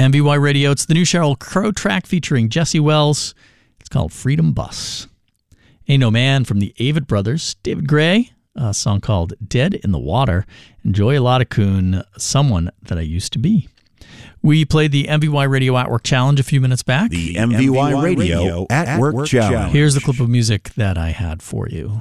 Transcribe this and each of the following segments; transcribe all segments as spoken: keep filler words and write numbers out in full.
M V Y Radio. It's the new Sheryl Crow track featuring Jesse Wells. It's called Freedom Bus. Ain't No Man from the Avett Brothers. David Gray, a song called Dead in the Water. And Joy Ladakun, Someone That I Used to Be. We played the M V Y Radio At Work Challenge a few minutes back. The M V Y Radio At Work Challenge. Here's the clip of music that I had for you.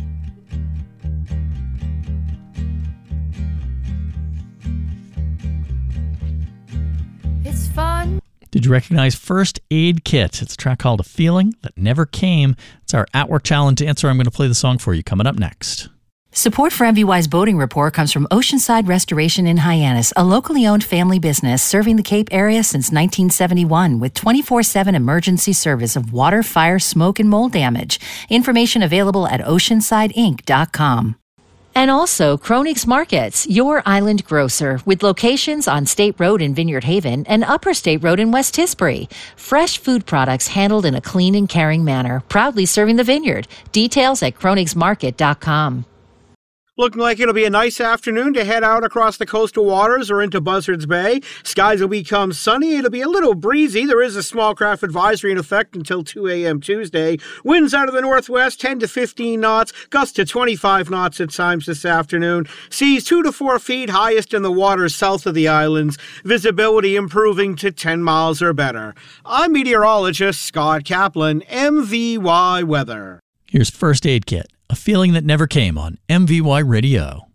It's fun. Did you recognize First Aid Kit? It's a track called A Feeling That Never Came. It's our At Work Challenge answer. I'm going to play the song for you coming up next. Support for M V Y's Boating Report comes from Oceanside Restoration in Hyannis, a locally owned family business serving the Cape area since nineteen seventy-one with twenty-four seven emergency service of water, fire, smoke, and mold damage. Information available at oceanside inc dot com. And also Kronig's Markets, your island grocer, with locations on State Road in Vineyard Haven and Upper State Road in West Tisbury. Fresh food products handled in a clean and caring manner, proudly serving the vineyard. Details at kronigs market dot com. Looking like it'll be a nice afternoon to head out across the coastal waters or into Buzzards Bay. Skies will become sunny. It'll be a little breezy. There is a small craft advisory in effect until two a.m. Tuesday. Winds out of the northwest, ten to fifteen knots, gusts to twenty-five knots at times this afternoon. Seas two to four feet, highest in the waters south of the islands. Visibility improving to ten miles or better. I'm meteorologist Scott Kaplan, M V Y Weather. Here's First Aid Kit, A Feeling That Never Came on M V Y Radio.